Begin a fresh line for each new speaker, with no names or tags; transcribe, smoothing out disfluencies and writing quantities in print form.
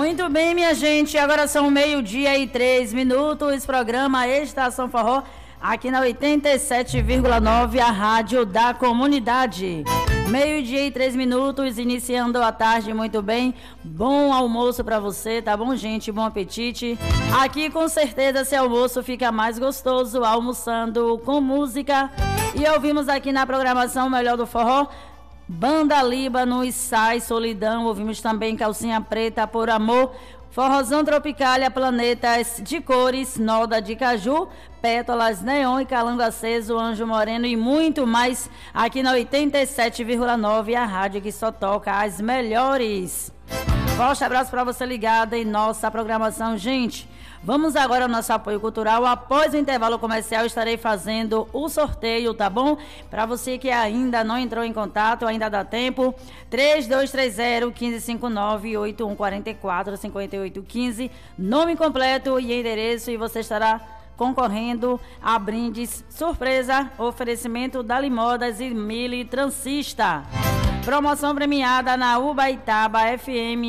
Muito bem, minha gente, agora são 12h03, programa Estação Forró, aqui na 87,9, a rádio da comunidade. 12h03, iniciando a tarde, muito bem, bom almoço pra você, tá bom, gente? Bom apetite. Aqui, com certeza, esse almoço fica mais gostoso, almoçando com música. E ouvimos aqui na programação Melhor do Forró, Banda Líbano e Sai Solidão. Ouvimos também Calcinha Preta por Amor, Forrozão Tropicália, Planetas de Cores, Noda de Caju, Pétalas, Neon e Calango Aceso, Anjo Moreno e muito mais aqui na 87,9, a rádio que só toca as melhores. Forte abraço para você ligado em nossa programação, gente. Vamos agora ao nosso apoio cultural. Após o intervalo comercial, estarei fazendo o sorteio, tá bom? Para você que ainda não entrou em contato, ainda dá tempo. 3230-1559-8144-5815. Nome completo e endereço, e você estará concorrendo a brindes surpresa, oferecimento da Limodas e Mili Transista. Promoção premiada na Ubaitaba FM